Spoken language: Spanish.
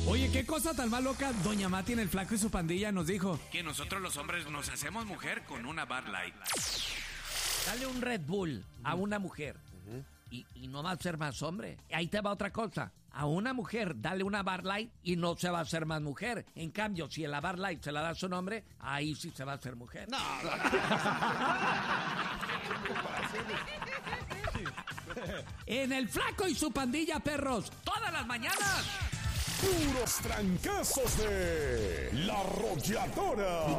Oye, qué cosa tan más loca. Doña Mati en El Flaco y su Pandilla nos dijo que nosotros los hombres nos hacemos mujer con una Bud Light. Dale un Red Bull a una mujer y no va a ser más hombre. Ahí te va otra cosa. A una mujer dale una Bud Light y no se va a hacer más mujer. En cambio, si la Bud Light se la da a su hombre, ahí sí se va a hacer mujer. No. en El Flaco y su Pandilla, perros, todas las mañanas. Puros trancazos de La Arrolladora.